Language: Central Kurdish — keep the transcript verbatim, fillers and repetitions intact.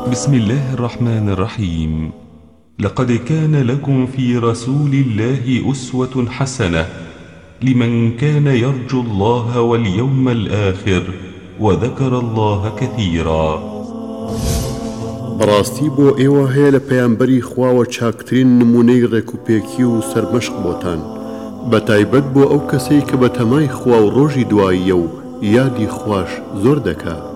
بسم الله الرحمن الرحيم. لقد كان لكم في رسول الله أسوة حسنة لمن كان يرجو الله واليوم الآخر وذكر الله كثيرا. بەڕاستی بۆ ئێوە هەیە لە پەیامبەری خواوە چاکترین نمونەی ڕێکوپێکی و سەرمەشق بۆتان، بە تایبەت بۆ ئەو کەسەی کە بە تەمای خوا و ڕۆژی دواییە و یادی خوش زۆر دەکات.